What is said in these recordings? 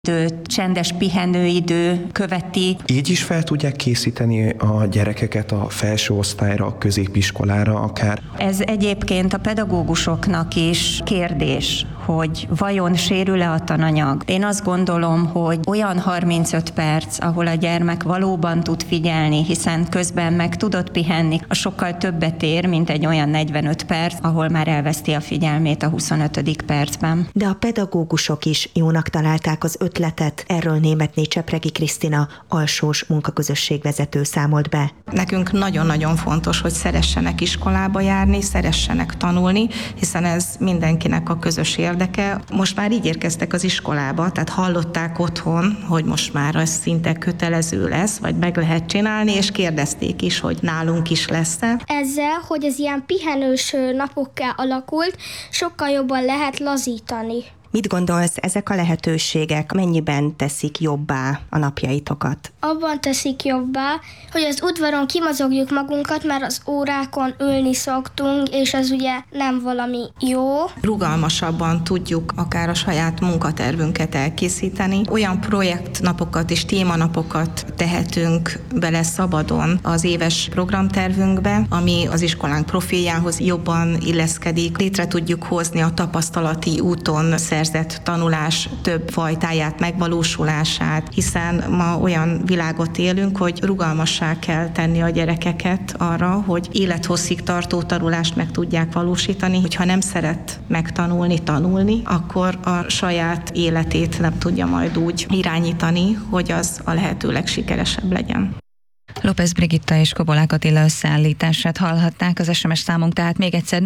csendes pihenőidő követi. Így is fel tudják készíteni a gyerekeket a felső osztályra, a középiskolára akár? Ez egyébként a pedagógusoknak is kérdés, hogy vajon sérül-e a tananyag. Én azt gondolom, hogy olyan 35 perc, ahol a gyermek valóban tud figyelni, hiszen közben meg tudott pihenni, a sokkal többet ér, mint egy olyan 45 perc, ahol már elveszti a figyelmét a 25. percben. De a pedagógusok is jónak találták az ötletet, erről Németné Csepregi Krisztina alsós munkaközösségvezető számolt be. Nekünk nagyon-nagyon fontos, hogy szeressenek iskolába járni, szeressenek tanulni, hiszen ez mindenkinek a közös érdeke. Most már így érkeztek az iskolába, tehát hallották otthon, hogy most már ez szinte kötelező lesz, vagy meg lehet csinálni, és kérdezték is, hogy nálunk is lesz-e. Ezzel, hogy ez ilyen pihenős napokká alakult, sokkal jobban lehet lazítani. Mit gondolsz, ezek a lehetőségek mennyiben teszik jobbá a napjaitokat? Abban teszik jobbá, hogy az udvaron kimozogjuk magunkat, mert az órákon ülni szoktunk, és ez ugye nem valami jó. Rugalmasabban tudjuk akár a saját munkatervünket elkészíteni. Olyan projektnapokat és témanapokat tehetünk bele szabadon az éves programtervünkbe, ami az iskolánk profiljához jobban illeszkedik. Létre tudjuk hozni a tapasztalati úton szerzett tanulás több fajtáját, megvalósulását, hiszen ma olyan világot élünk, hogy rugalmassá kell tenni a gyerekeket arra, hogy élethosszig tartó tanulást meg tudják valósítani. Hogyha nem szeret megtanulni, tanulni, akkor a saját életét nem tudja majd úgy irányítani, hogy az a lehető legsikeresebb legyen. López Brigitta és Kobolák Attila összeállítását hallhatták, az SMS számunk tehát még egyszer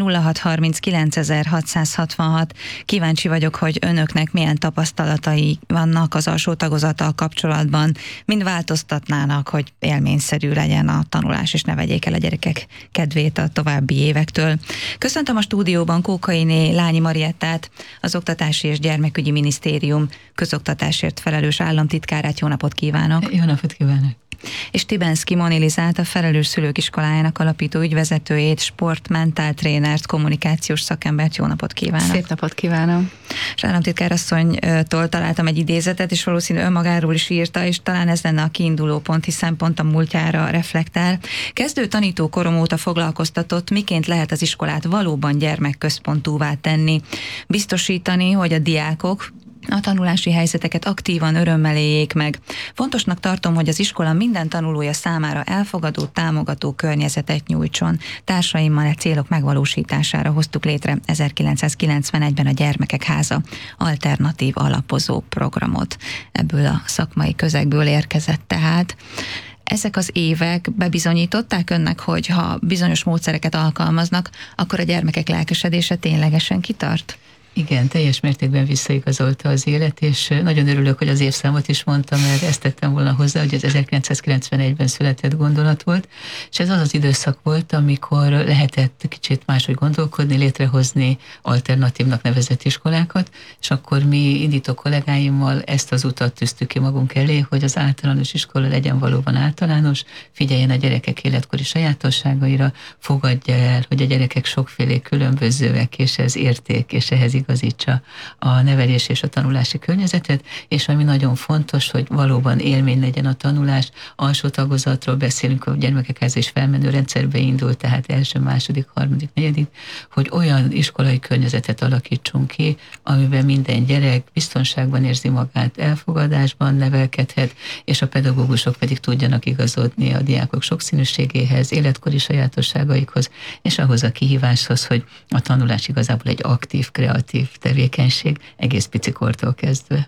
0639 Kíváncsi vagyok, hogy önöknek milyen tapasztalatai vannak az alsó tagozattal kapcsolatban, mind változtatnának, hogy élményszerű legyen a tanulás, és ne vegyék el a gyerekek kedvét a további évektől. Köszöntöm a stúdióban Kókainé Lányi Mariettát, az Oktatási és Gyermekügyi Minisztérium közoktatásért felelős államtitkárát. Jó napot kívánok! Jó napot kívánok! És Tibenszky Monilizát, a Felelős Szülők Iskolájának alapító ügyvezetőjét, sportmentáltrénert, kommunikációs szakembert. Jó napot kívánok! Szép napot kívánom! És államtitkárasszonytól találtam egy idézetet, és valószínű önmagáról is írta, és talán ez lenne a kiinduló pont, hiszen pont a múltjára reflektál. Kezdő tanító korom óta foglalkoztatott, miként lehet az iskolát valóban gyermekközpontúvá tenni, biztosítani, hogy a diákok a tanulási helyzeteket aktívan örömmel éljék meg. Fontosnak tartom, hogy az iskola minden tanulója számára elfogadó, támogató környezetet nyújtson. Társaimmal a célok megvalósítására hoztuk létre 1991-ben a Gyermekek Háza alternatív alapozó programot. Ebből a szakmai közegből érkezett tehát. Ezek az évek bebizonyították önnek, hogy ha bizonyos módszereket alkalmaznak, akkor a gyermekek lelkesedése ténylegesen kitart? Igen, teljes mértékben visszaigazolta az élet, és nagyon örülök, hogy az évszámot is mondtam, mert ezt tettem volna hozzá, hogy az 1991-ben született gondolat volt, és ez az az időszak volt, amikor lehetett kicsit máshogy gondolkodni, létrehozni alternatívnak nevezett iskolákat, és akkor mi indító kollégáimmal ezt az utat tűztük ki magunk elé, hogy az általános iskola legyen valóban általános, figyeljen a gyerekek életkori sajátosságaira, fogadja el, hogy a gyerekek sokféle különbözőek, és ez érték, és ehhez igazítsa a nevelés és a tanulási környezetet, és ami nagyon fontos, hogy valóban élmény legyen a tanulás. Alsó tagozatról beszélünk, a Gyermekek Háza is felmenő rendszerbe indult, tehát első, második, harmadik, negyedik, hogy olyan iskolai környezetet alakítsunk ki, amiben minden gyerek biztonságban érzi magát, elfogadásban nevelkedhet, és a pedagógusok pedig tudjanak igazodni a diákok sokszínűségéhez, életkori sajátosságaikhoz, és ahhoz a kihíváshoz, hogy a tanulás igazából egy aktív, kreatív tevékenység egész picikortól kezdve.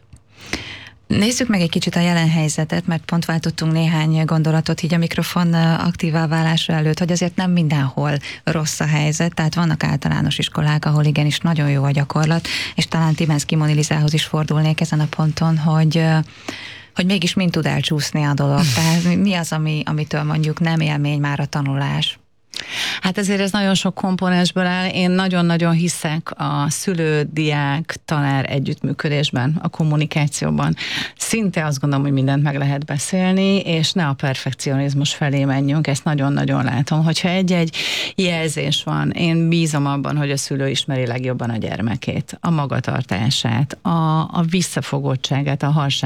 Nézzük meg egy kicsit a jelen helyzetet, mert pont váltottunk néhány gondolatot így a mikrofon aktívá válása előtt, hogy azért nem mindenhol rossz a helyzet, tehát vannak általános iskolák, ahol igenis nagyon jó a gyakorlat, és talán Tibenszky Monilizához is fordulnék ezen a ponton, hogy mégis mind tud elcsúszni a dolog. Tehát mi az, amitől mondjuk nem élmény már a tanulás? Hát ezért ez nagyon sok komponensből áll. Én nagyon-nagyon hiszek a szülő-diák-tanár együttműködésben, a kommunikációban. Szinte azt gondolom, hogy mindent meg lehet beszélni, és ne a perfekcionizmus felé menjünk. Ezt nagyon-nagyon látom. Hogyha egy-egy jelzés van, én bízom abban, hogy a szülő ismeri legjobban a gyermekét, a magatartását, a visszafogottságát, a